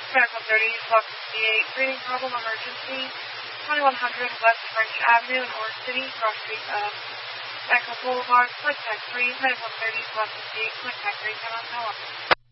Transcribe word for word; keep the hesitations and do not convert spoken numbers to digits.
Medical thirty, block sixty-eight, breathing problem emergency, twenty-one hundred West French Avenue in Orange City, cross street of Echo Boulevard, contact three, Medical thirty, block sixty-eight, contact three, ten on telephone.